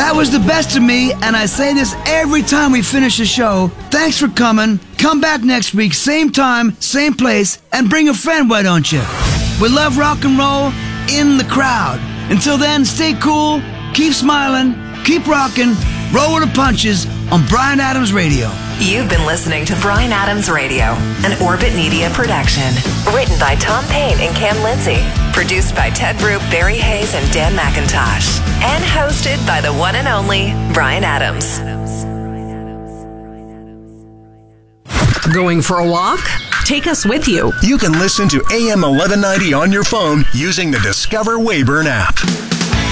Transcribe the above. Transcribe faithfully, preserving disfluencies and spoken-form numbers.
That was the best of me, and I say this every time we finish a show. Thanks for coming. Come back next week, same time, same place, and bring a friend, why don't you? We love rock and roll in the crowd. Until then, stay cool, keep smiling, keep rocking, roll with the punches on Bryan Adams Radio. You've been listening to Bryan Adams Radio, an Orbit Media production. Written by Tom Payne and Cam Lindsay. Produced by Ted Roop, Barry Hayes, and Dan McIntosh. And hosted by the one and only Bryan Adams. Going for a walk? Take us with you. You can listen to A M eleven ninety on your phone using the Discover Wayburn app.